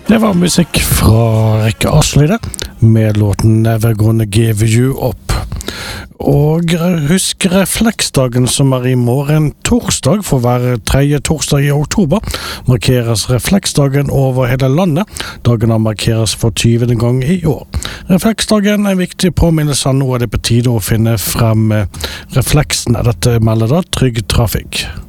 Det var musikk fra Rikke Astley det, med låten Never Gonna Give You Up. Og husk refleksdagen som i morgen torsdag, for hver tredje torsdag i oktober, markeres refleksdagen over hele landet. Dagen markeres for 20. gang i år. Refleksdagen en viktig påminnelse av nå det på tide å finne frem refleksene. Dette melder da Trygg Trafikk.